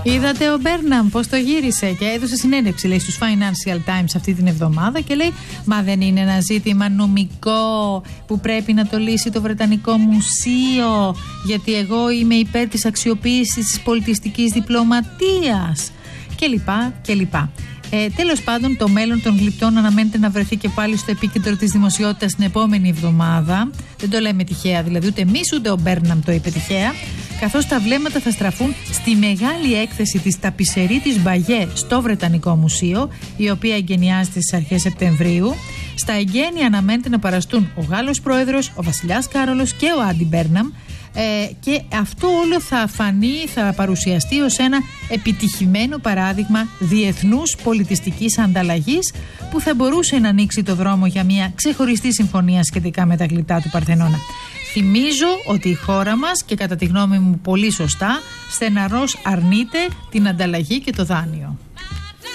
Είδατε ο Μπέρναμ πώς το γύρισε και έδωσε συνέντευξη, λέει, στους Financial Times αυτή την εβδομάδα και λέει: μα δεν είναι ένα ζήτημα νομικό που πρέπει να το λύσει το Βρετανικό Μουσείο, γιατί εγώ είμαι υπέρ της αξιοποίησης της πολιτιστικής διπλωματίας κλπ. Τέλος πάντων, το μέλλον των γλυπτών αναμένεται να βρεθεί και πάλι στο επίκεντρο της δημοσιότητας την επόμενη εβδομάδα. Δεν το λέμε τυχαία, δηλαδή ούτε εμείς ούτε ο Μπέρναμ το είπε τυχαία. Καθώς τα βλέμματα θα στραφούν στη μεγάλη έκθεση της ταπισερίτης Μπαγιέ στο Βρετανικό Μουσείο, η οποία εγκαινιάζεται στις αρχές Σεπτεμβρίου. Στα εγγένεια αναμένεται να παραστούν ο Γάλλος Πρόεδρος, ο Βασιλιάς Κάρολος και ο Άντι Μπέρναμ. Και αυτό όλο θα παρουσιαστεί ως ένα επιτυχημένο παράδειγμα διεθνούς πολιτιστικής ανταλλαγής που θα μπορούσε να ανοίξει το δρόμο για μια ξεχωριστή συμφωνία σχετικά με τα γλυπτά του Παρθενώνα. Θυμίζω ότι η χώρα μας, και κατά τη γνώμη μου πολύ σωστά, στεναρώς αρνείται την ανταλλαγή και το δάνειο.